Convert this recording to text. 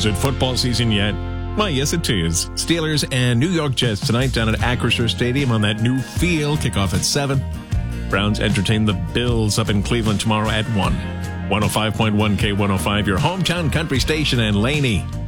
Is it football season yet? Well, yes, it is. Steelers and New York Jets tonight down at Acrisure Stadium on that new field. Kickoff at 7. Browns entertain the Bills up in Cleveland tomorrow at 1. 105.1 K105, your hometown country station, and Laney.